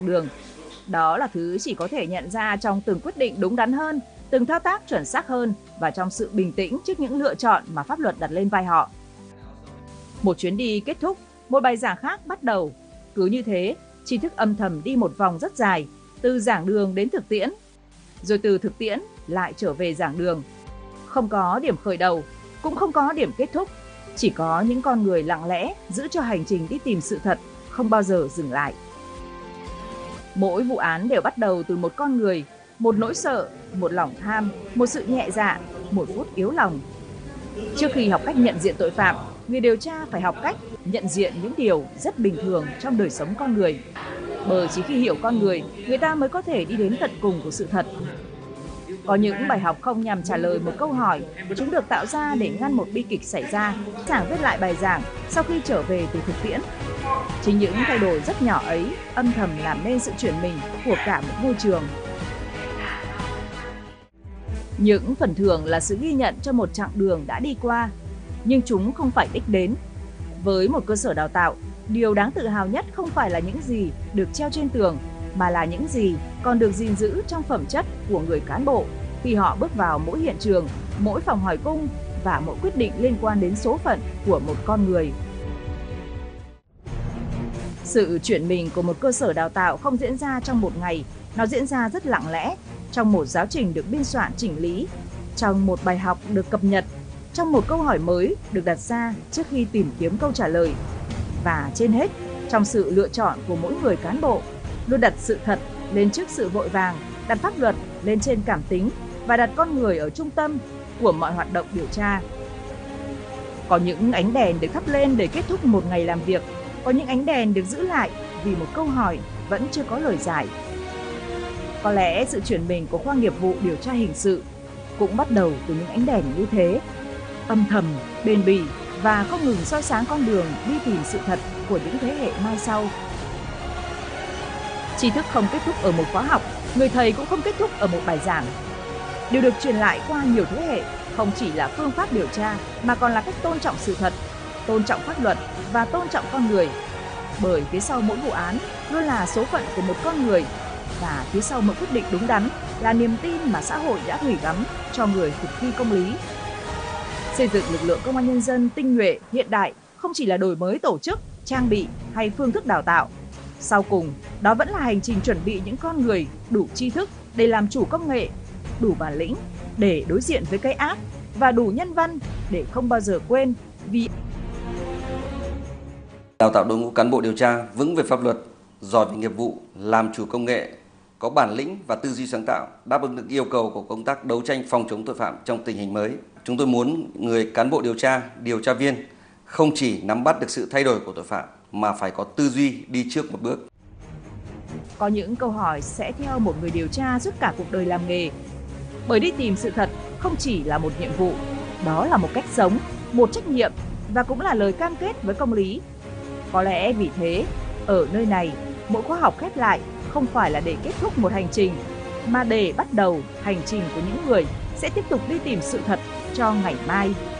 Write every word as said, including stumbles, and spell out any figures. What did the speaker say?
đường. Đó là thứ chỉ có thể nhận ra trong từng quyết định đúng đắn hơn, từng thao tác chuẩn xác hơn và trong sự bình tĩnh trước những lựa chọn mà pháp luật đặt lên vai họ. Một chuyến đi kết thúc, một bài giảng khác bắt đầu. Cứ như thế, tri thức âm thầm đi một vòng rất dài, từ giảng đường đến thực tiễn, rồi từ thực tiễn lại trở về giảng đường. Không có điểm khởi đầu, cũng không có điểm kết thúc, chỉ có những con người lặng lẽ giữ cho hành trình đi tìm sự thật không bao giờ dừng lại. Mỗi vụ án đều bắt đầu từ một con người, một nỗi sợ, một lòng tham, một sự nhẹ dạ, một phút yếu lòng. Trước khi học cách nhận diện tội phạm, người điều tra phải học cách nhận diện những điều rất bình thường trong đời sống con người. Bởi chỉ khi hiểu con người, người ta mới có thể đi đến tận cùng của sự thật. Có những bài học không nhằm trả lời một câu hỏi, chúng được tạo ra để ngăn một bi kịch xảy ra. Giảng viết lại bài giảng sau khi trở về từ thực tiễn. Chính những thay đổi rất nhỏ ấy âm thầm làm nên sự chuyển mình của cả một ngôi trường. Những phần thưởng là sự ghi nhận cho một chặng đường đã đi qua, nhưng chúng không phải đích đến. Với một cơ sở đào tạo, điều đáng tự hào nhất không phải là những gì được treo trên tường, mà là những gì còn được gìn giữ trong phẩm chất của người cán bộ khi họ bước vào mỗi hiện trường, mỗi phòng hỏi cung và mỗi quyết định liên quan đến số phận của một con người. Sự chuyển mình của một cơ sở đào tạo không diễn ra trong một ngày, nó diễn ra rất lặng lẽ, trong một giáo trình được biên soạn chỉnh lý, trong một bài học được cập nhật, trong một câu hỏi mới được đặt ra trước khi tìm kiếm câu trả lời. Và trên hết, trong sự lựa chọn của mỗi người cán bộ, luôn đặt sự thật lên trước sự vội vàng, đặt pháp luật lên trên cảm tính và đặt con người ở trung tâm của mọi hoạt động điều tra. Có những ánh đèn được thắp lên để kết thúc một ngày làm việc, có những ánh đèn được giữ lại vì một câu hỏi vẫn chưa có lời giải. Có lẽ sự chuyển mình của khoa nghiệp vụ điều tra hình sự cũng bắt đầu từ những ánh đèn như thế, âm thầm, bền bỉ và không ngừng soi sáng con đường đi tìm sự thật của những thế hệ mai sau. Tri thức không kết thúc ở một khóa học, người thầy cũng không kết thúc ở một bài giảng. Điều được truyền lại qua nhiều thế hệ không chỉ là phương pháp điều tra mà còn là cách tôn trọng sự thật, tôn trọng pháp luật và tôn trọng con người. Bởi phía sau mỗi vụ án luôn là số phận của một con người, và phía sau mỗi quyết định đúng đắn là niềm tin mà xã hội đã gửi gắm cho người thực thi công lý. Xây dựng lực lượng công an nhân dân tinh nhuệ, hiện đại không chỉ là đổi mới tổ chức, trang bị hay phương thức đào tạo. Sau cùng, đó vẫn là hành trình chuẩn bị những con người đủ tri thức để làm chủ công nghệ, đủ bản lĩnh để đối diện với cái ác và đủ nhân văn để không bao giờ quên vì đào tạo đội ngũ cán bộ điều tra vững về pháp luật, giỏi về nghiệp vụ, làm chủ công nghệ, có bản lĩnh và tư duy sáng tạo, đáp ứng được yêu cầu của công tác đấu tranh phòng chống tội phạm trong tình hình mới. Chúng tôi muốn người cán bộ điều tra, điều tra viên không chỉ nắm bắt được sự thay đổi của tội phạm mà phải có tư duy đi trước một bước. Có những câu hỏi sẽ theo một người điều tra suốt cả cuộc đời làm nghề. Bởi đi tìm sự thật không chỉ là một nhiệm vụ, đó là một cách sống, một trách nhiệm và cũng là lời cam kết với công lý. Có lẽ vì thế, ở nơi này, mỗi khóa học khép lại không phải là để kết thúc một hành trình, mà để bắt đầu hành trình của những người sẽ tiếp tục đi tìm sự thật cho ngày mai.